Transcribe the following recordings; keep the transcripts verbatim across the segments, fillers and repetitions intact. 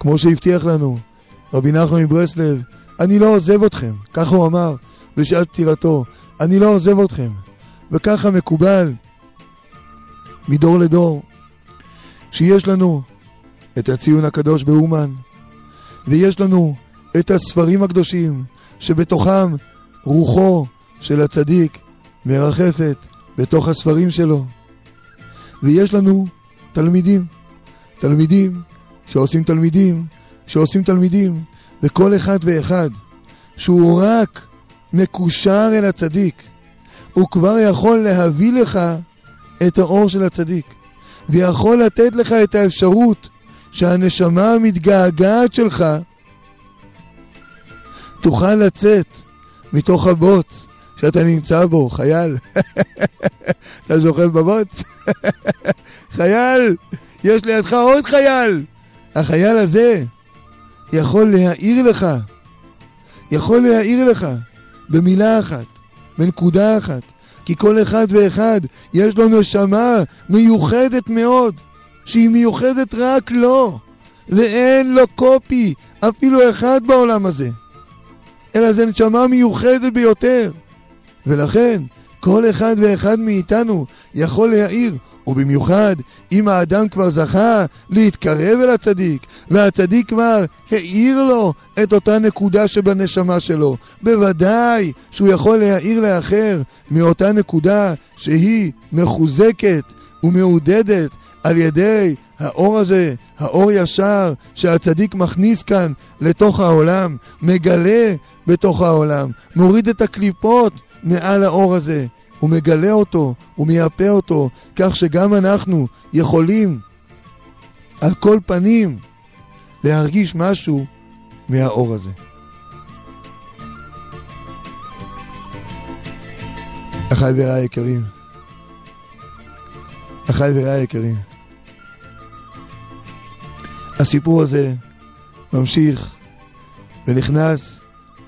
כמו שהבטיח לנו רבי נחמן מברסלב, אני לא עוזב אתכם, ככה הוא אמר בשעת פטירתו, אני לא עוזב אתכם. וככה מקובל מדור לדור, שיש לנו את הציון הקדוש באומן, ויש לנו את הספרים הקדושים שבתוכם רוחו של הצדיק מרחפת בתוך הספרים שלו. ויש לנו תלמידים, תלמידים שעושים תלמידים, שעושים תלמידים, וכל אחד ואחד שהוא רק מקושר אל הצדיק, הוא כבר יכול להביא לך את האור של הצדיק, ויכול לתת לך את האפשרות שהנשמה המתגעגעת שלך תוכל לצאת מתוך הבוץ שאתה נמצא בו. חייל, אתה זוכר בבוץ? חייל, יש לידך עוד חייל. החייל הזה יכול להעיר לך, יכול להעיר לך במילה אחת, בנקודה אחת, כי כל אחד ואחד יש לו נשמה מיוחדת מאוד, שהיא מיוחדת רק לו, ואין לו קופי אפילו אחד בעולם הזה, אלא זה נשמה מיוחדת ביותר. ולכן כל אחד ואחד מאיתנו יכול להעיר, ובמיוחד אם האדם כבר זכה להתקרב אל הצדיק, והצדיק כבר העיר לו את אותה נקודה שבנשמה שלו, בוודאי שהוא יכול להעיר לאחר מאותה נקודה שהיא מחוזקת ומעודדת על ידי האור הזה, האור ישר שהצדיק מכניס כאן לתוך העולם, מגלה בתוך העולם, מוריד את הקליפות מעל האור הזה, הוא מגלה אותו, הוא מייפה אותו, כך שגם אנחנו יכולים על כל פנים להרגיש משהו מהאור הזה. אחיי ורעיי היקרים, אחיי ורעיי היקרים, הסיפור הזה ממשיך ונכנס,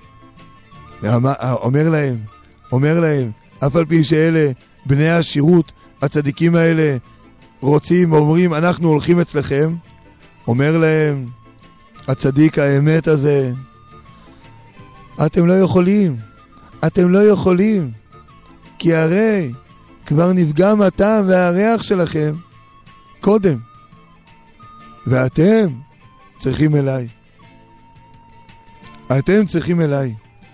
אומר להם, אומר להם, אף על פי שאלה בני השירות, הצדיקים האלה רוצים, אומרים, אנחנו הולכים אצלכם, אומר להם הצדיק האמת הזה, אתם לא יכולים, אתם לא יכולים, כי הרי כבר נפגם הטעם והריח שלכם קודם, ואתם צריכים אליי, אתם צריכים אליי.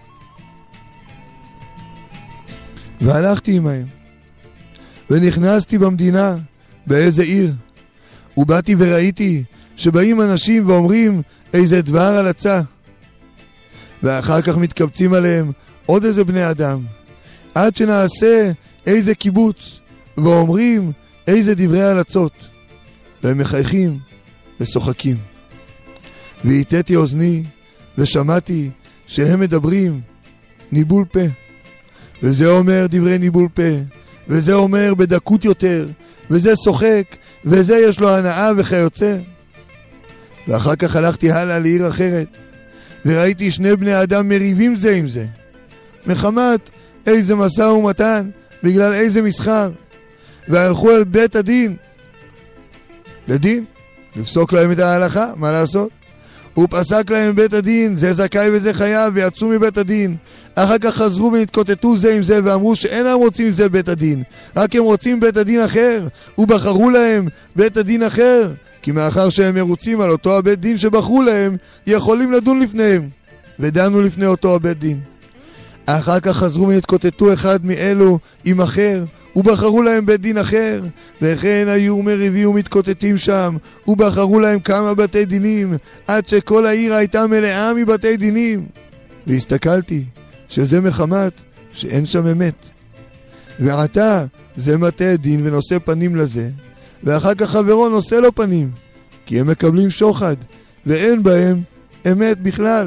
והלכתי עמהם, ונכנסתי במדינה, באיזה עיר, ובאתי וראיתי שבאים אנשים ואומרים איזה דבר הלצה, ואחר כך מתקבצים עליהם עוד איזה בני אדם, עד שנעשה איזה קיבוץ, ואומרים איזה דברי הלצות, והם מחייכים ושוחקים. והיתתי אוזני ושמעתי שהם מדברים ניבול פה, וזה אומר דברי ניבול פה, וזה אומר בדקות יותר, וזה שוחק, וזה יש לו הנאה וכיוצא. ואחר כך הלכתי הלאה לעיר אחרת, וראיתי שני בני אדם מריבים זה עם זה, מחמת איזה משא ומתן, בגלל איזה מסחר, והלכו אל בית הדין, לדין, לפסוק להם את ההלכה, מה לעשות? הוא פסק להם בית הדין, זה זכאי וזה חייב, ויצאו מבית הדין. אחר כך חזרו והתקוטטו זה עם זה, ואמרו שאינם רוצים זה בית הדין, רק הם רוצים בית הדין אחר, ובחרו להם בית הדין אחר, כי מאחר שהם מרוצים על אותו הבית דין שבחרו להם, יכולים לדון לפניהם, ודנו לפני אותו הבית דין. אחר כך חזרו והתקוטטו אחד מאלו עם אחר, ובחרו להם בית דין אחר, וכן היו מריבים ומתקוטטים שם, ובחרו להם כמה בתי דינים, עד שכל העיר הייתה מלאה מבתי דינים. והסתכלתי שזה מחמת שאין שם אמת, ועתה זה מטה דין ונושא פנים לזה, ואחר כך חברו נושא לו פנים, כי הם מקבלים שוחד, ואין בהם אמת בכלל.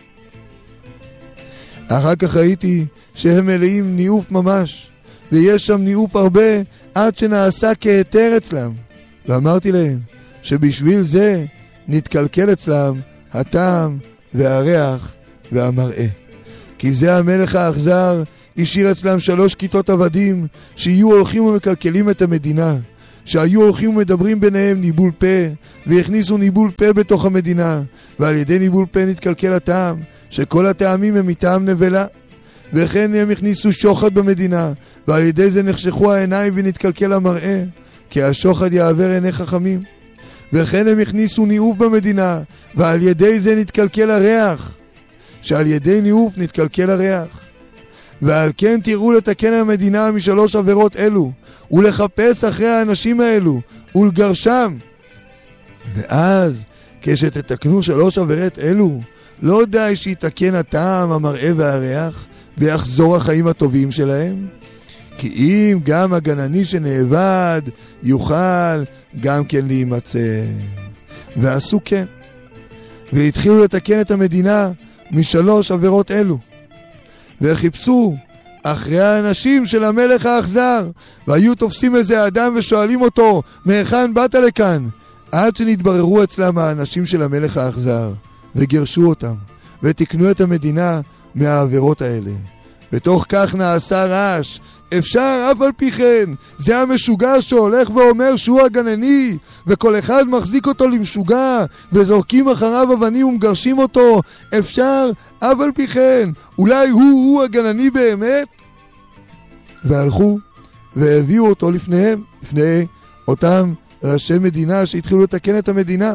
אחר כך ראיתי שהם מלאים ניאוף ממש, ויש שם ניאוף הרבה עד שנעשה כהיתר אצלם, ואמרתי להם שבשביל זה נתקלקל אצלם הטעם והריח והמראה, כי זה המלך האכזר השאיר אצלם שלוש כיתות עבדים שיהיו הולכים ומקלקלים את המדינה, שהיו הולכים ומדברים ביניהם ניבול פה, והכניסו ניבול פה בתוך המדינה, ועל ידי ניבול פה נתקלקל הטעם, שכל הטעמים הם מטעם נבלה. וכן הם הכניסו שוחד במדינה, ועל ידי זה נחשכו העיניים ונתקלקל המראה, כי השוחד יעבר עיני חכמים. וכן הם הכניסו ניאוף במדינה, ועל ידי זה נתקלקל הריח, שעל ידי ניאוף נתקלקל הריח. ועל כן תראו לתקן המדינה משלוש עבירות אלו, ולחפש אחרי האנשים האלו, ולגרשם. ואז, כשתתקנו שלוש עבירות אלו, לא די שיתקן הטעם, המראה והריח, ויחזור החיים הטובים שלהם, כי אם גם הגנני שנאבד יוכל גם כן להימצא. ועשו כן, והתחילו לתקן את המדינה משלוש עבירות אלו, וחיפשו אחרי האנשים של המלך האכזר, והיו תופסים איזה אדם ושואלים אותו, מהיכן באת לכאן? עד שנתבררו אצלם האנשים של המלך האכזר, וגרשו אותם, ותקנו את המדינה מהעבירות האלה. בתוך כך נעשה רעש, אפשר אף על פי כן, זה המשוגע שהולך ואומר שהוא הגנני, וכל אחד מחזיק אותו למשוגע, וזורקים אחריו אבנים ומגרשים אותו, אפשר אף על פי כן, אולי הוא הוא הגנני באמת? והלכו והביאו אותו לפניהם, לפני אותם ראשי מדינה שהתחילו לתקן את המדינה.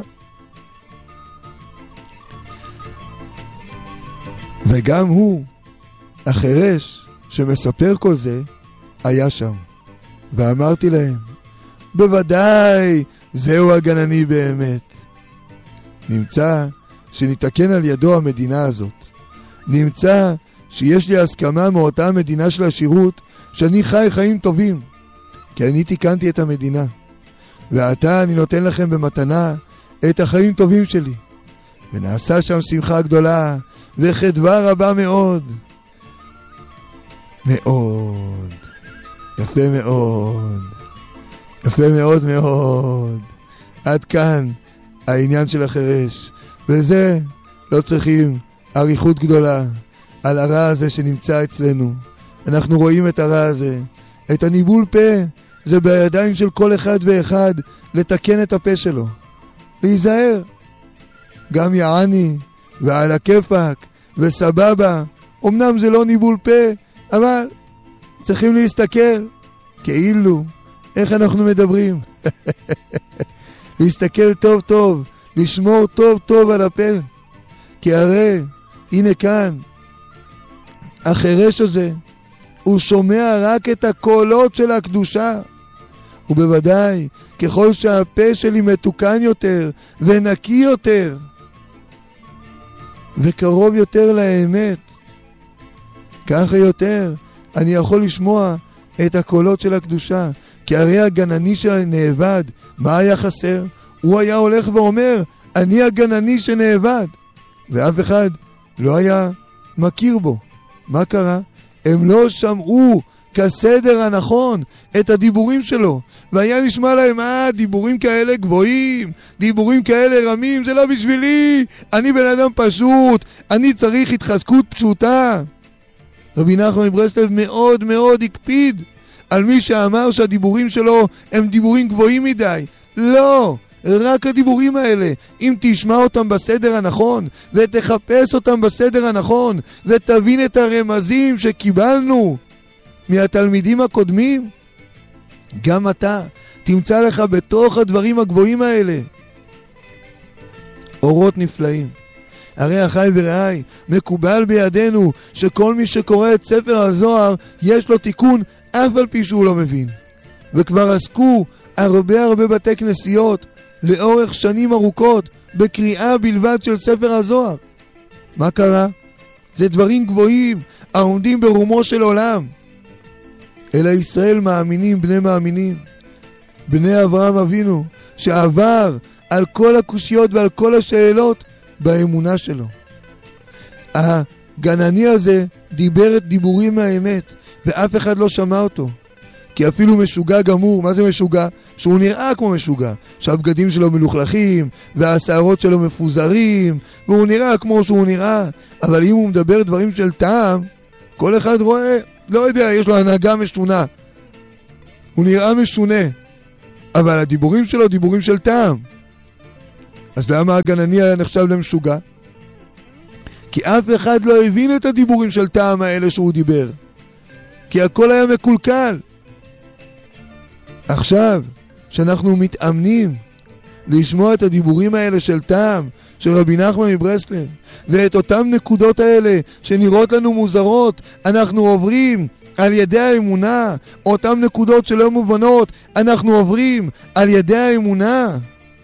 וגם הוא, החירש שמספר כל זה, היה שם. ואמרתי להם, בוודאי, זהו הגנני באמת. נמצא שנתקן על ידו המדינה הזאת. נמצא שיש לי הסכמה מאותה מדינה של השירות, שאני חי חיים טובים, כי אני תיקנתי את המדינה. ועתה אני נותן לכם במתנה את החיים טובים שלי. ונעשה שם שמחה גדולה, וחדווה רבה מאוד. מאוד. יפה מאוד. יפה מאוד מאוד. עד כאן העניין של החירש. וזה לא צריכים עריכות גדולה על הרע הזה שנמצא אצלנו. אנחנו רואים את הרע הזה. את הניבול פה זה בידיים של כל אחד ואחד לתקן את הפה שלו. להיזהר. גם יעני ועל הכיפק וסבבה. אמנם זה לא ניבול פה, אבל צריכים להסתכל כאילו איך אנחנו מדברים. להסתכל טוב טוב, לשמור טוב טוב על הפה. כי הרי, הנה כאן, החירש הזה, הוא שומע רק את הקולות של הקדושה. ובוודאי, ככל שהפה שלי מתוקן יותר ונקי יותר, וקרוב יותר לאמת, ככה יותר אני יכול לשמוע את הקולות של הקדושה. כי הרי הגנני שלה נאבד, מה היה חסר? הוא היה הולך ואומר, אני הגנני שנאבד, ואף אחד לא היה מכיר בו. מה קרה? הם לא שמעו כסדר הנכון את הדיבורים שלו, והיה נשמע להם, אה, דיבורים כאלה גבוהים, דיבורים כאלה רמים, זה לא בשבילי, אני בן אדם פשוט, אני צריך התחזקות פשוטה. רבי נחמן מברסלב מאוד מאוד הקפיד על מי שאמר שהדיבורים שלו הם דיבורים גבוהים מדי. לא, רק הדיבורים האלה, אם תשמע אותם בסדר הנכון, ותחפש אותם בסדר הנכון, ותבין את הרמזים שקיבלנו מהתלמידים הקודמים, גם אתה תמצא לך בתוך הדברים הגבוהים האלה אורות נפלאים. הרי אחי ורעי, מקובל בידינו שכל מי שקורא את ספר הזוהר יש לו תיקון אף על פי שהוא לא מבין. וכבר עסקו הרבה הרבה בתי כנסיות לאורך שנים ארוכות בקריאה בלבד של ספר הזוהר. מה קרה? זה דברים גבוהים העומדים ברומו של עולם. אלא ישראל מאמינים, בני מאמינים, בני אברהם אבינו, שעבר על כל הקושיות ועל כל השאלות באמונה שלו. הגנני הזה דיבר את דיבורים מהאמת, ואף אחד לא שמע אותו. כי אפילו משוגע גמור, מה זה משוגע? שהוא נראה כמו משוגע, שהבגדים שלו מלוכלכים, והשערות שלו מפוזרים, והוא נראה כמו שהוא נראה, אבל אם הוא מדבר דברים של טעם, כל אחד רואה, לא יודע, יש לו הנהגה משונה. הוא נראה משונה. אבל הדיבורים שלו דיבורים של טעם. אז למה הגנני היה נחשב למשוגע? כי אף אחד לא הבין את הדיבורים של טעם האלה שהוא דיבר. כי הכל היה מקולקל. עכשיו, שאנחנו מתאמנים לשמוע את הדיבורים האלה של טעם, של רבי נחמן מברסלב, ואת אותם נקודות האלה שנראות לנו מוזרות, אנחנו עוברים על ידי האמונה. אותם נקודות שלא מובנות, אנחנו עוברים על ידי האמונה.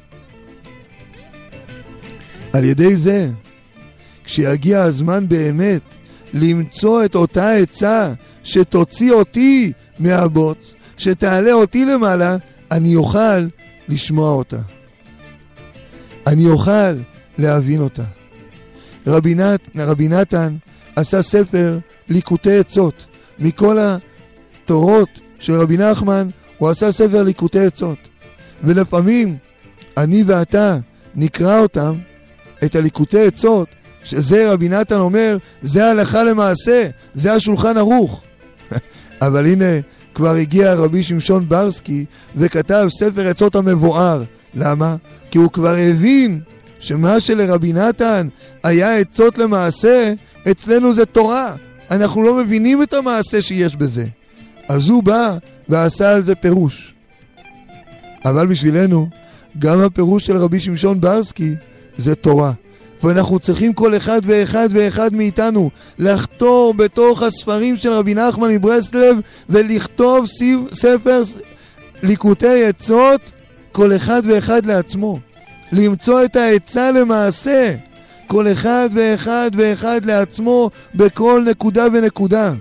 על ידי זה, כשיגיע הזמן באמת למצוא את אותה עצה שתוציא אותי מהבוץ, שתעלה אותי למעלה, אני אוכל לשמוע אותה. אני אוכל להבין אותה. רבי, נת, רבי נתן עשה ספר ליקוטי עצות. מכל התורות של רבי נחמן הוא עשה ספר ליקוטי עצות. ולפעמים אני ואתה נקרא אותם, את הליקוטי עצות, שזה רבי נתן אומר, זה הלכה למעשה, זה השולחן ערוך. אבל הנה, כבר הגיע רבי שמשון ברסקי וכתב ספר עצות המבואר. למה? כי הוא כבר הבין שמה שלרבי נתן היה עצות למעשה, אצלנו זה תורה. אנחנו לא מבינים את המעשה שיש בזה. אז הוא בא ועשה על זה פירוש. אבל בשבילנו, גם הפירוש של רבי שמשון ברסקי זה תורה. ואנחנו צריכים כל אחד ואחד ואחד מאיתנו לחתור בתוך הספרים של רבי נחמן מברסלב ולכתוב ספר ליקוטי עצות, כל אחד ואחד לעצמו. למצוא את העצה למעשה, כל אחד ואחד ואחד לעצמו בכל נקודה ונקודה.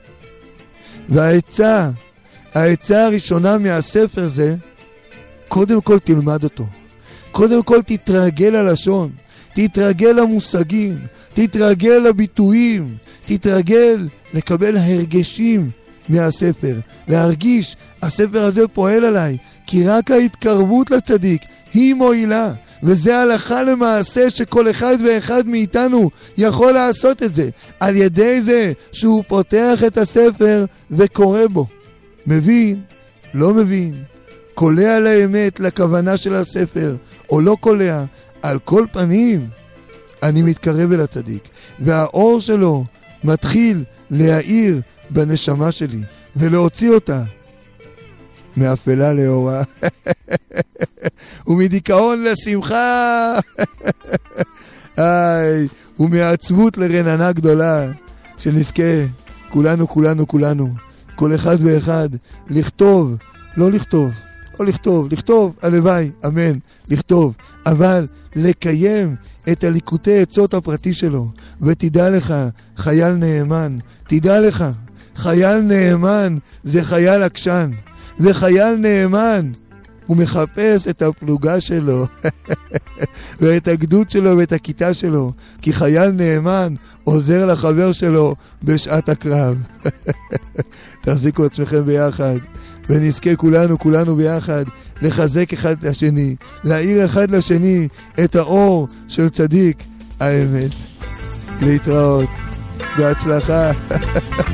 והעצה, העצה הראשונה מהספר זה, קודם כל תלמד אותו. קודם כל תתרגל ללשון, תתרגל למושגים, תתרגל לביטויים, תתרגל לקבל הרגשים מהספר, להרגיש, הספר הזה פועל עליי, כי רק ההתקרבות לצדיק היא מועילה, וזה הלכה למעשה שכל אחד ואחד מאיתנו יכול לעשות את זה, על ידי זה שהוא פותח את הספר וקורא בו. מבין, לא מבין, קולע לאמת, לכוונה של הספר, או לא קולע, על כל פנים, אני מתקרב אל הצדיק, והאור שלו מתחיל להאיר בנשמה שלי, ולהוציא אותה מאפלה לאורה, ומדיכאון לשמחה, איי, ומעצבות לרננה גדולה, שנזכה כולנו, כולנו, כולנו, כל אחד ואחד, לכתוב, לא לכתוב, לא לכתוב, לכתוב, הלוואי, אמן, לכתוב, אבל לקיים את הליקוטי עצות הפרטי שלו. ותדע לך, חייל נאמן, תדע לך, חייל נאמן זה חייל עקשן, וחייל נאמן הוא מחפש את הפלוגה שלו ואת הגדוד שלו ואת הכיתה שלו, כי חייל נאמן עוזר לחבר שלו בשעת הקרב. תחזיקו עצמכם ביחד, ונזכה כולנו, כולנו ביחד, לחזק אחד לשני, להאיר אחד לשני את האור של צדיק האמת. להתראות, בהצלחה.